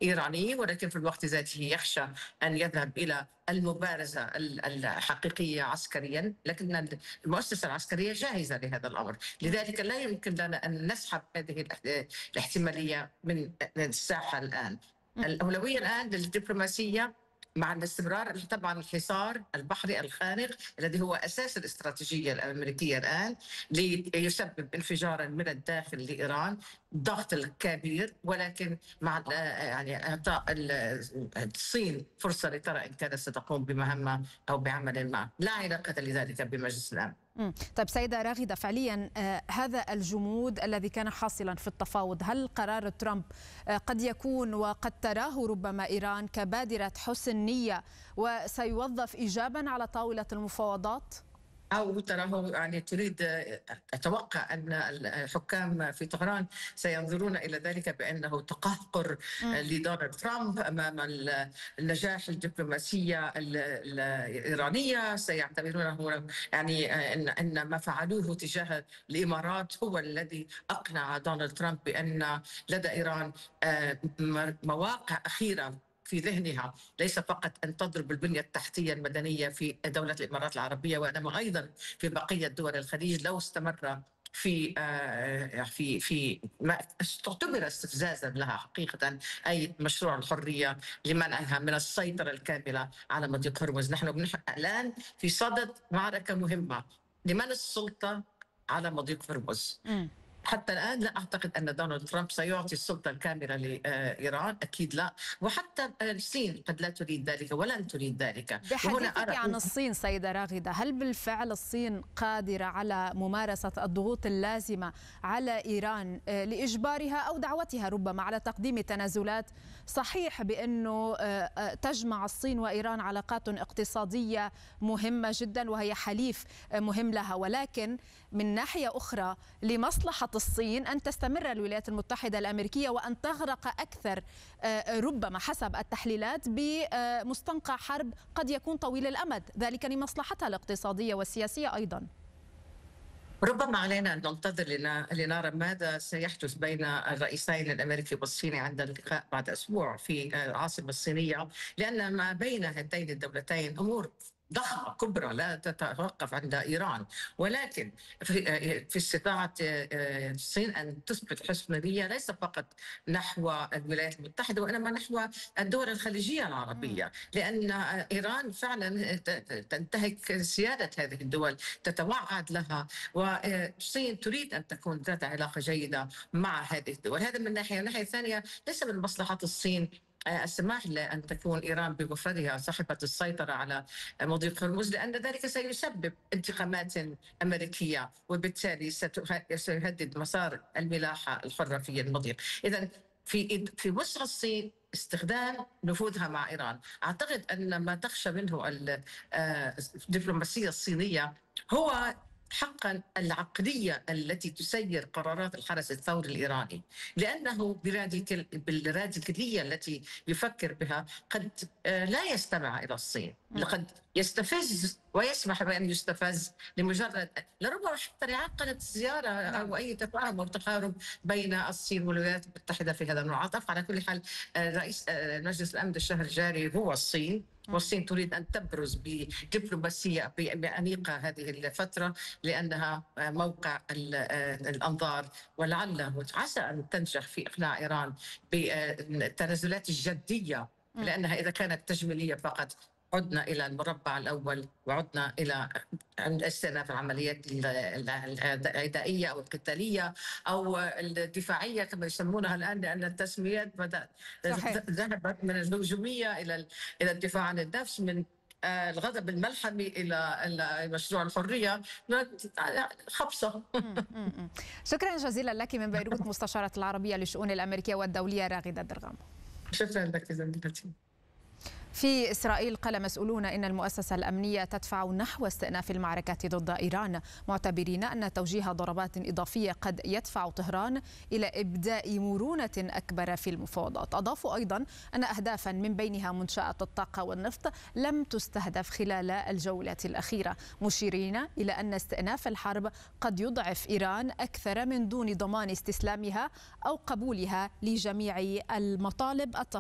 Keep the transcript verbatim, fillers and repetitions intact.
إيراني، ولكن في الوقت ذاته يخشى أن يذهب إلى المبارزة الحقيقية عسكريا، لكن المؤسسة العسكرية جاهزة لهذا الأمر. لذلك لا يمكن لنا أن نسحب هذه الاحتمالية من الساحة الآن. الأولوية الآن للدبلوماسية مع الاستمرار، طبعا الحصار البحري الخانق الذي هو أساس الاستراتيجية الأمريكية الآن ليسبب انفجارا من الداخل لإيران، ضغط الكبير، ولكن مع يعني إعطاء الصين فرصة لترى إن كانت ستقوم بمهمة أو بعمل ما لا علاقة لذلك بمجلس الأمن. طيب سيدة راغدة، فعليا آه هذا الجمود الذي كان حاصلا في التفاوض، هل قرار ترامب آه قد يكون وقد تراه ربما إيران كبادرة حسن نية وسيوظف إيجابا على طاولة المفاوضات؟ أو تراه يعني تريد، أتوقع أن الحكام في طهران سينظرون إلى ذلك بأنه تقهقر لدونالد ترامب أمام النجاح الدبلوماسية الإيرانية، سيعتبرونه يعني أن أن ما فعلوه تجاه الإمارات هو الذي أقنع دونالد ترامب بأن لدى إيران مواقع أخيرة في ذهنها، ليس فقط أن تضرب البنية التحتية المدنية في دولة الإمارات العربية، وإنما أيضا في بقية دول الخليج لو استمر في في في ما تعتبر استفزازا لها حقيقة، أي مشروع الحرية لمنعها من السيطرة الكاملة على مضيق هرمز. نحن الآن في صدد معركة مهمة، لمن السلطة على مضيق هرمز. حتى الآن لا أعتقد أن دونالد ترامب سيعطي السلطة الكاملة لإيران، أكيد لا، وحتى الصين قد لا تريد ذلك ولن تريد ذلك. بحديثك عن الصين سيدة راغدة، هل بالفعل الصين قادرة على ممارسة الضغوط اللازمة على إيران لإجبارها أو دعوتها ربما على تقديم تنازلات؟ صحيح بأنه تجمع الصين وإيران علاقات اقتصادية مهمة جدا وهي حليف مهم لها، ولكن من ناحية أخرى لمصلحة الصين أن تستمر الولايات المتحدة الأمريكية وأن تغرق أكثر ربما حسب التحليلات بمستنقع حرب قد يكون طويل الأمد، ذلك لمصلحتها الاقتصادية والسياسية أيضا. ربما علينا أن ننتظر لنرى ماذا سيحدث بين الرئيسين الأمريكي والصيني عند اللقاء بعد أسبوع في العاصمة الصينية، لأن ما بين هاتين الدولتين أمور ضخمة كبرى لا تتوقف عند إيران، ولكن في في استطاعة الصين أن تثبت حسن نية ليس فقط نحو الولايات المتحدة وإنما نحو الدول الخليجية العربية، لأن إيران فعلا تنتهك سيادة هذه الدول، تتوعد لها، والصين تريد أن تكون ذات علاقة جيدة مع هذه الدول. هذا من ناحية. الناحية الثانية ليس من مصلحة الصين السماح لأن تكون إيران بمفردها صاحبة السيطرة على مضيق هرمز، لأن ذلك سيسبب انتقامات أمريكية وبالتالي سيهدد مسار الملاحة الحرة في المضيق. إذن في في وسع الصين استخدام نفوذها مع إيران، أعتقد أن ما تخشى منه الدبلوماسية الصينية هو حقا العقلية التي تسير قرارات الحرس الثوري الإيراني، لأنه بالراديكالية التي يفكر بها قد لا يستمع إلى الصين، لقد يستفز ويسمح بأن يستفز لمجرد لربما حتى لعقلة الزيارة أو أي تفاهم أو تقارب بين الصين والولايات المتحدة في هذا المنعطف. على كل حال رئيس مجلس الأمن الشهر الجاري هو الصين، والصين تريد أن تبرز بدبلوماسية بأنيقة هذه الفترة لأنها موقع الأنظار، ولعل وعسى أن تنجح في إقناع إيران بالتنازلات الجدية، لأنها إذا كانت تجميلية فقط عدنا إلى المربع الأول وعدنا إلى استئناف العمليات العدائية أو القتالية أو الدفاعية كما يسمونها الآن، لأن التسميات بدأت ذهبت من الهجومية إلى إلى الدفاع عن النفس، من الغضب الملحمي إلى مشروع الحرية، خبصة. شكرا جزيلا لك من بيروت مستشارة العربية للشؤون الأمريكية والدولية راغدة درغام. شكرا لك زميلتي. في إسرائيل قال مسؤولون إن المؤسسة الأمنية تدفع نحو استئناف المعركة ضد إيران، معتبرين أن توجيه ضربات إضافية قد يدفع طهران إلى إبداء مرونة أكبر في المفاوضات. أضافوا أيضا أن أهدافا من بينها منشآت الطاقة والنفط لم تستهدف خلال الجولة الأخيرة، مشيرين إلى أن استئناف الحرب قد يضعف إيران أكثر من دون ضمان استسلامها أو قبولها لجميع المطالب التفاوضية.